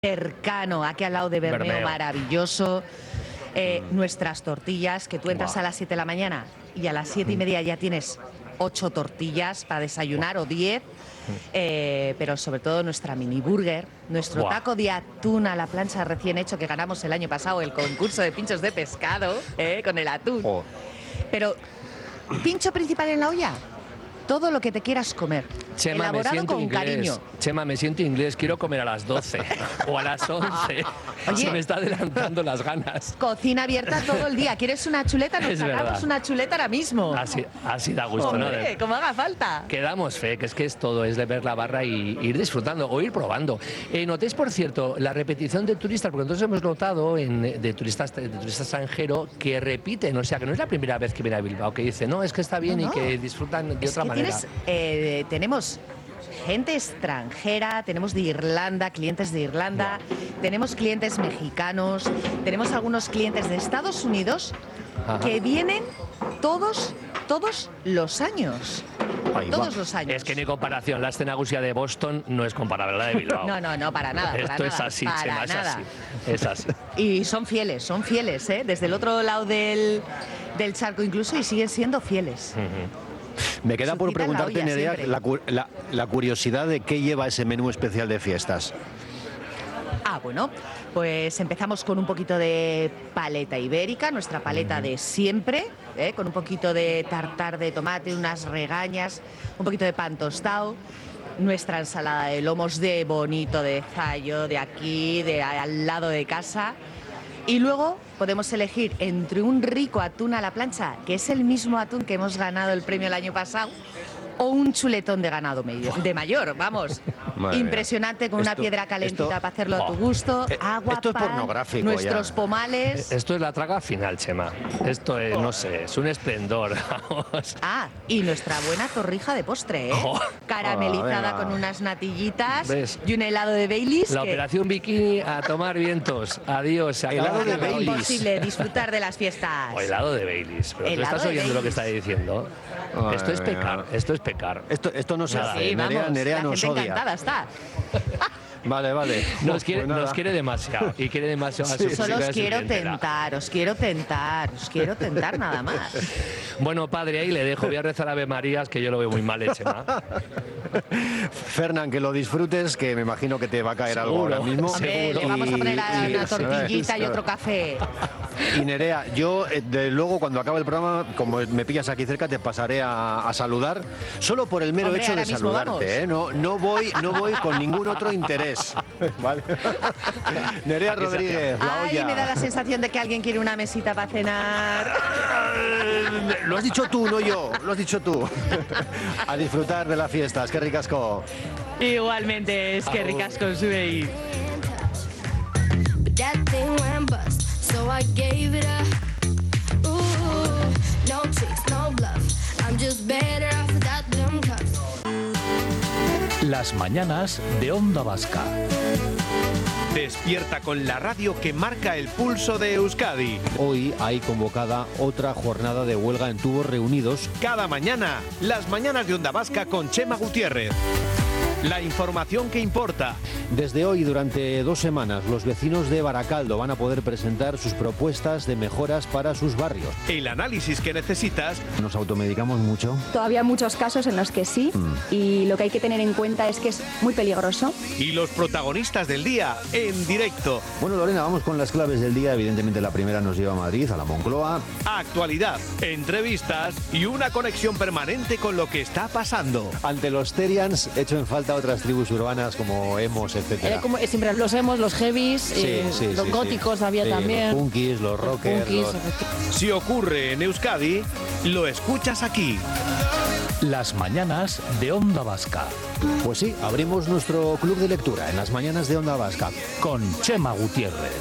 cercano, aquí al lado de Bermeo. Maravilloso. Nuestras tortillas, que tú entras a las 7 de la mañana y a las 7 y media ya tienes 8 tortillas para desayunar o 10. Pero sobre todo nuestra mini burger, nuestro taco de atún a la plancha recién hecho que ganamos el año pasado el concurso de pinchos de pescado con el atún. Pero pincho principal en la olla, todo lo que te quieras comer. Chema, elaborado con cariño. Chema, me siento inglés, quiero comer a las 12 o a las 11. Oye, se me está adelantando las ganas. Cocina abierta todo el día. ¿Quieres una chuleta? Nos sacamos una chuleta ahora mismo. Así da gusto, hombre, ¿no? como haga falta. Que damos fe, que es todo, es de ver la barra y ir disfrutando o ir probando. Notéis, por cierto, la repetición de turistas, porque nosotros hemos notado de turistas extranjeros que repiten, o sea, que no es la primera vez que viene a Bilbao, que dicen, no, es que está bien y que disfrutan de otra manera. Tenemos gente extranjera, tenemos de Irlanda, clientes de Irlanda, tenemos clientes mexicanos, tenemos algunos clientes de Estados Unidos que vienen todos los años. Todos los años. Es que ni comparación, la escena gusia de Boston no es comparable a la de Bilbao. No, para nada. Esto es así, Chema, es así. Y son fieles, desde el otro lado del charco incluso, y siguen siendo fieles. Me queda por preguntarte, Nerea, la curiosidad de qué lleva ese menú especial de fiestas. Bueno, pues empezamos con un poquito de paleta ibérica, nuestra paleta de siempre, con un poquito de tartar de tomate, unas regañas, un poquito de pan tostado, nuestra ensalada de lomos de bonito, de Zallo, de aquí, de al lado de casa. Y luego podemos elegir entre un rico atún a la plancha, que es el mismo atún que hemos ganado el premio el año pasado, o un chuletón de ganado de mayor, vamos. Impresionante, con una piedra calentita para hacerlo a tu gusto, agua, esto pan, es pornográfico nuestros ya. Pomales. Esto es la traga final, Chema. Esto es, no sé, es un esplendor. Vamos. Y nuestra buena torrija de postre, caramelizada con unas natillitas. ¿Ves? Y un helado de Baileys. La operación bikini a tomar vientos. Adiós. Se acaba helado de Baileys. Es imposible disfrutar de las fiestas. O helado de Baileys. Pero tú estás oyendo lo que está diciendo. Esto es pecar, esto es pecar. Esto no se hace. Sí, Nerea nos odia. Encantada está. Vale. Nos quiere demasiado. Y quiere demasiado. Solo os quiero tentar nada más. Bueno, padre, ahí le dejo. Voy a rezar Ave Marías, que yo lo veo muy mal, Chema. Fernán, que lo disfrutes, que me imagino que te va a caer algo ahora mismo. Hombre, le vamos a poner una tortillita y otro café. Y Nerea, yo luego cuando acabe el programa, como me pillas aquí cerca, te pasaré a saludar, solo por el mero hecho de saludarte. No voy con ningún otro interés. Vale. Nerea Rodríguez, la olla. Me da la sensación de que alguien quiere una mesita para cenar. Lo has dicho tú, no yo. Lo has dicho tú. A disfrutar de las fiestas. Qué ricasco. Igualmente, es que ricasco, sube ahí. So I gave it up. Ooh, no tricks, no bluff. I'm just better off without them cuffs. Las mañanas de Onda Vasca. Despierta con la radio que marca el pulso de Euskadi. Hoy hay convocada otra jornada de huelga en Tubos Reunidos. Cada mañana, las mañanas de Onda Vasca con Chema Gutiérrez. La información que importa. Desde hoy, durante 2 semanas, los vecinos de Baracaldo van a poder presentar sus propuestas de mejoras para sus barrios. El análisis que necesitas. ¿Nos automedicamos mucho? Todavía muchos casos en los que sí, y lo que hay que tener en cuenta es que es muy peligroso. Y los protagonistas del día en directo. Bueno, Lorena, vamos con las claves del día. Evidentemente la primera nos lleva a Madrid, a la Moncloa. Actualidad, entrevistas y una conexión permanente con lo que está pasando. Ante los Terians, hecho en falta otras tribus urbanas como emos, etcétera. Como siempre los emos, los heavies, los góticos había también. Los punkis, los rockers. Si ocurre en Euskadi, lo escuchas aquí. Las mañanas de Onda Vasca. Pues sí, abrimos nuestro club de lectura en las mañanas de Onda Vasca. Con Chema Gutiérrez.